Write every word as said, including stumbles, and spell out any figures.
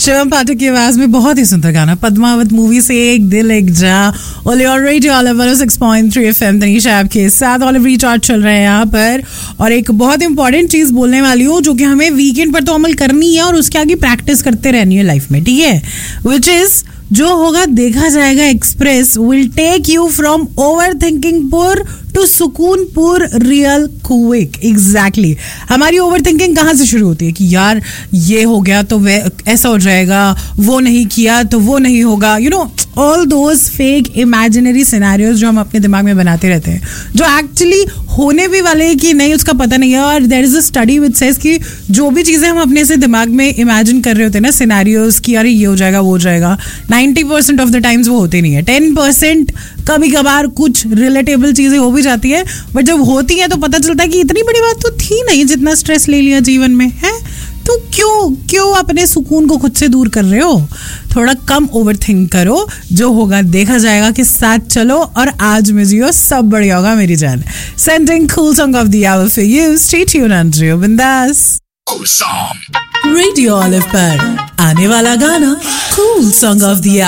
शिवम पाठक की आवाज में बहुत ही सुंदर गाना पद्मावत मूवी से एक दिल एक जा। ओले already olive six point three F M Tanisha आपके साथ ऑलिव रिचार्ज चल रहे हैं यहाँ पर। और एक बहुत इंपॉर्टेंट चीज बोलने वाली हूँ जो कि हमें वीकेंड पर तो अमल करनी है और उसके आगे प्रैक्टिस करते रहनी है लाइफ में, ठीक है। विच इज जो होगा देखा जाएगा express will take you from over thinking पुर टू सुकूनपुर रियल क्विक। एग्जैक्टली हमारी ओवर थिंकिंग कहाँ से शुरू होती है कि यार ये हो गया तो वे ऐसा हो जाएगा, वो नहीं किया तो वो नहीं होगा, you know all those fake imaginary scenarios जो हम अपने दिमाग में बनाते रहते हैं, जो एक्चुअली होने भी वाले हैं कि नहीं उसका पता नहीं है। और there is a study which says कि जो भी चीज़ें हम अपने से दिमाग में इमेजिन कर रहे होते हैं ना सिनेरियोज की, अरे ये हो जाएगा वो हो जाएगा, ninety percent of the times वो होते नहीं है। टेन परसेंट कभी कभार कुछ रिलेटेबल चीज़ें हो भी जाती है, बट जब होती है तो पता चलता है कि इतनी बड़ी बात तो थी नहीं जितना स्ट्रेस ले लिया जीवन में है। तो क्यों क्यों अपने सुकून को खुद से दूर कर रहे हो? थोड़ा कम ओवर थिंक करो, जो होगा देखा जाएगा के साथ चलो और आज में जियो, सब बढ़िया होगा मेरी जान। Sending cool song of the hour for you, stay tuned on radio बिंदास। रेडियो ऑलिव पर आने वाला गाना कूल सॉन्ग ऑफ द